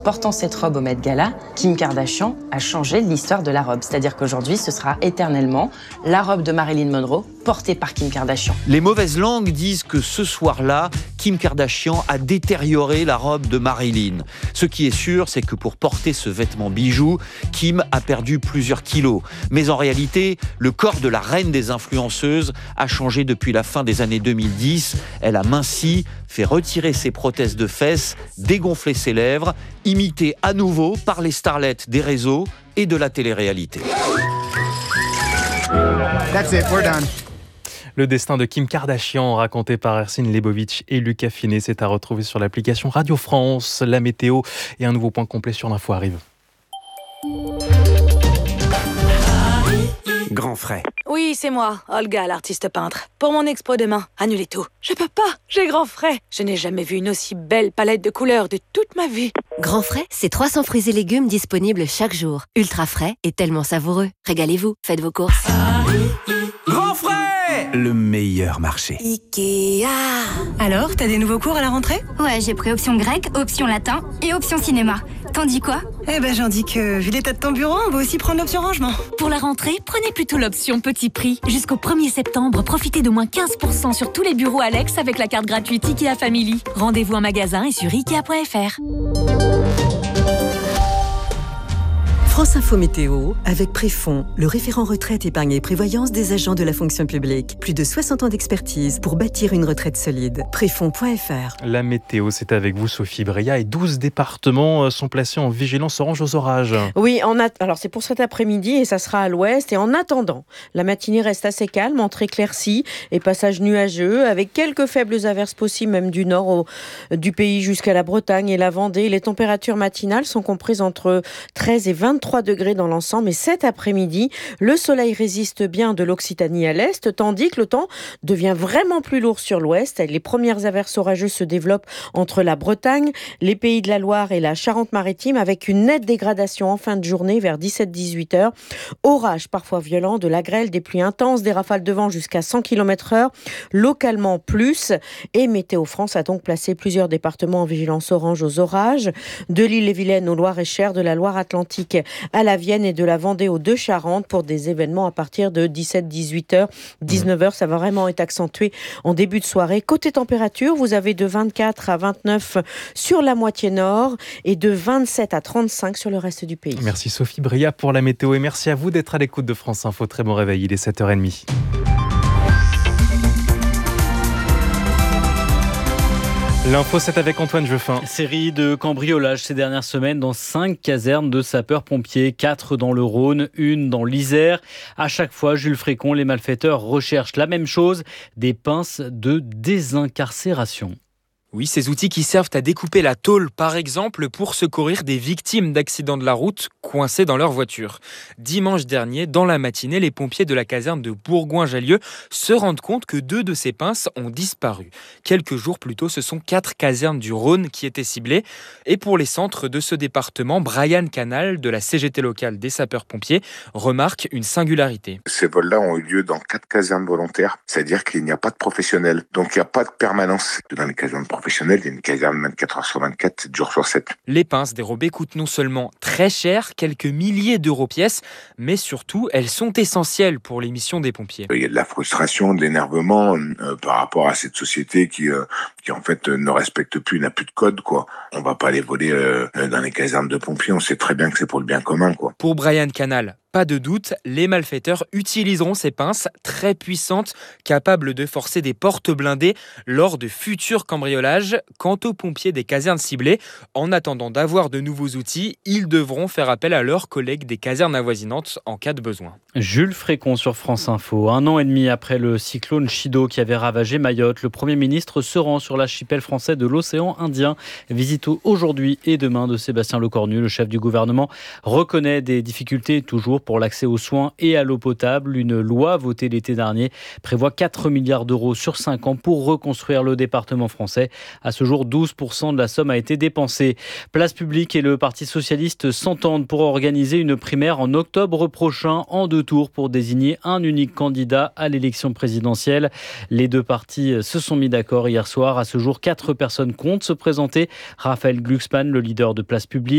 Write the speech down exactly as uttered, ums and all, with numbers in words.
Portant cette robe au Met Gala, Kim Kardashian a changé l'histoire de la robe. C'est-à-dire qu'aujourd'hui, ce sera éternellement la robe de Marilyn Monroe portée par Kim Kardashian. Les mauvaises langues disent que ce soir-là, Kim Kardashian a détérioré la robe de Marilyn. Ce qui est sûr, c'est que pour porter ce vêtement bijou, Kim a perdu plusieurs kilos. Mais en réalité, le corps de la reine des influenceuses a changé depuis la fin des années deux mille dix. Elle a minci, fait retirer ses prothèses de fesses, dégonflé ses lèvres, imité à nouveau par les starlettes des réseaux et de la télé-réalité. That's it, we're done. Le destin de Kim Kardashian, raconté par Ercine Lebovitch et Lucas Finet, c'est à retrouver sur l'application Radio France. La météo et un nouveau point complet sur l'info arrive. Grand frais. Oui, c'est moi, Olga, l'artiste peintre. Pour mon expo demain, annulez tout. Je peux pas, j'ai grand frais. Je n'ai jamais vu une aussi belle palette de couleurs de toute ma vie. Grand frais, c'est trois cents fruits et légumes disponibles chaque jour. Ultra frais et tellement savoureux. Régalez-vous, faites vos courses. Grand frais, le meilleur marché. Ikea. Alors, t'as des nouveaux cours à la rentrée ? Ouais, j'ai pris option grec, option latin et option cinéma. T'en dis quoi ? Eh ben, j'en dis que, vu l'état de ton bureau, on va aussi prendre l'option rangement. Pour la rentrée, prenez plutôt l'option petit prix. Jusqu'au premier septembre, profitez de moins quinze pour cent sur tous les bureaux Alex avec la carte gratuite Ikea Family. Rendez-vous en magasin et sur ikea point f r. France Info Météo, avec Préfond, le référent retraite, épargne et prévoyance des agents de la fonction publique. Plus de soixante ans d'expertise pour bâtir une retraite solide. Préfond point f r. La météo, c'est avec vous, Sophie Bria, et douze départements sont placés en vigilance orange aux orages. Oui, en at- alors c'est pour cet après-midi et ça sera à l'ouest. Et en attendant, la matinée reste assez calme, entre éclaircies et passages nuageux, avec quelques faibles averses possibles, même du nord au, du pays jusqu'à la Bretagne et la Vendée. Les températures matinales sont comprises entre treize et vingt-trois degrés dans l'ensemble. Et cet après-midi, le soleil résiste bien de l'Occitanie à l'est, tandis que le temps devient vraiment plus lourd sur l'ouest. Les premières averses orageuses se développent entre la Bretagne, les Pays de la Loire et la Charente-Maritime, avec une nette dégradation en fin de journée vers dix-sept à dix-huit heures. Orages parfois violents, de la grêle, des pluies intenses, des rafales de vent jusqu'à cent kilomètres heure, localement plus. Et Météo France a donc placé plusieurs départements en vigilance orange aux orages, de l'Île-et-Vilaine au Loir-et-Cher, de la Loire-Atlantique à la Vienne et de la Vendée aux Deux-Charentes pour des événements à partir de dix-sept à dix-huit heures. dix-neuf heures, ça va vraiment être accentué en début de soirée. Côté température, vous avez de vingt-quatre à vingt-neuf sur la moitié nord et de vingt-sept à trente-cinq sur le reste du pays. Merci Sophie Bria pour la météo et merci à vous d'être à l'écoute de France Info. Très bon réveil, il est sept heures trente. L'info, c'est avec Antoine Jeffin. Série de cambriolages ces dernières semaines dans cinq casernes de sapeurs-pompiers, quatre dans le Rhône, une dans l'Isère. À chaque fois, Jules Frécon, les malfaiteurs recherchent la même chose, des pinces de désincarcération. Oui, ces outils qui servent à découper la tôle, par exemple, pour secourir des victimes d'accidents de la route coincées dans leur voiture. Dimanche dernier, dans la matinée, les pompiers de la caserne de Bourgoin-Jallieu se rendent compte que deux de ces pinces ont disparu. Quelques jours plus tôt, ce sont quatre casernes du Rhône qui étaient ciblées. Et pour les centres de ce département, Brian Canal, de la C G T locale des sapeurs-pompiers, remarque une singularité. Ces vols-là ont eu lieu dans quatre casernes volontaires, c'est-à-dire qu'il n'y a pas de professionnels. Donc il n'y a pas de permanence dans les casernes professionnelles. Il y a une caserne vingt-quatre heures sur vingt-quatre, sept jours sur sept. Les pinces dérobées coûtent non seulement très cher, quelques milliers d'euros pièce, mais surtout, elles sont essentielles pour les missions des pompiers. Il y a de la frustration, de l'énervement euh, par rapport à cette société qui, euh, qui en fait, euh, ne respecte plus, n'a plus de code, quoi. On va pas les voler euh, dans les casernes de pompiers, on sait très bien que c'est pour le bien commun, quoi. Pour Brian Canal, pas de doute, les malfaiteurs utiliseront ces pinces très puissantes, capables de forcer des portes blindées lors de futurs cambriolages. Quant aux pompiers des casernes ciblées, en attendant d'avoir de nouveaux outils, ils devront faire appel à leurs collègues des casernes avoisinantes en cas de besoin. Jules Frécon sur France Info. Un an et demi après le cyclone Chido qui avait ravagé Mayotte, le Premier ministre se rend sur l'archipel français de l'océan Indien. Visite aujourd'hui et demain de Sébastien Lecornu. Le chef du gouvernement reconnaît des difficultés toujours pour l'accès aux soins et à l'eau potable. Une loi votée l'été dernier prévoit quatre milliards d'euros sur cinq ans pour reconstruire le département français. À ce jour, douze pour cent de la somme a été dépensée. Place Publique et le Parti socialiste s'entendent pour organiser une primaire en octobre prochain en deux tours pour désigner un unique candidat à l'élection présidentielle. Les deux partis se sont mis d'accord hier soir. À ce jour, quatre personnes comptent se présenter. Raphaël Glucksmann, le leader de Place Publique.